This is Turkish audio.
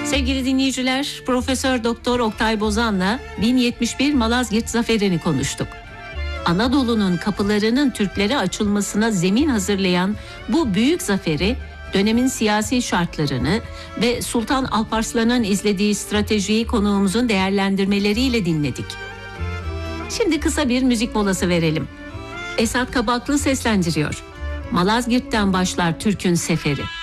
Sevgili dinleyiciler, Profesör Doktor Oktay Bozan'la 1071 Malazgirt Zaferi'ni konuştuk. Anadolu'nun kapılarının Türklere açılmasına zemin hazırlayan bu büyük zaferi, dönemin siyasi şartlarını ve Sultan Alparslan'ın izlediği stratejiyi konuğumuzun değerlendirmeleriyle dinledik. Şimdi kısa bir müzik molası verelim. Esat Kabaklı seslendiriyor. Malazgirt'ten başlar Türk'ün seferi.